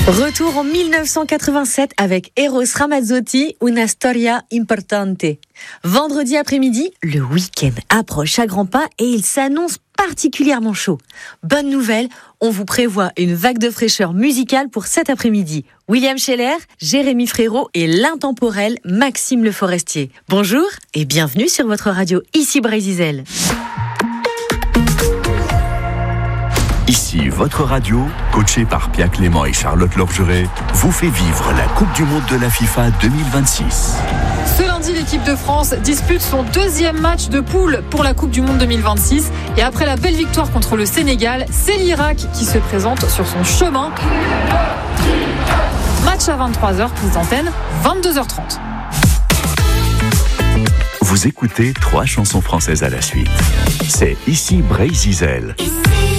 Retour en 1987 avec Eros Ramazzotti, Una storia importante. Vendredi après-midi, le week-end approche à grands pas et il s'annonce particulièrement chaud. Bonne nouvelle, on vous prévoit une vague de fraîcheur musicale pour cet après-midi. William Scheller, Jérémy Frérot et l'intemporel Maxime Le Forestier. Bonjour et bienvenue sur votre radio ici Brésil. Ici, votre radio, coachée par Pia Clément et Charlotte Lorgeret, vous fait vivre la Coupe du Monde de la FIFA 2026. Ce lundi, l'équipe de France dispute son deuxième match de poule pour la Coupe du Monde 2026. Et après la belle victoire contre le Sénégal, c'est l'Irak qui se présente sur son chemin. Match à 23h, prise d'antenne, 22h30. Vous écoutez 3 chansons françaises à la suite. C'est Ici Brésil.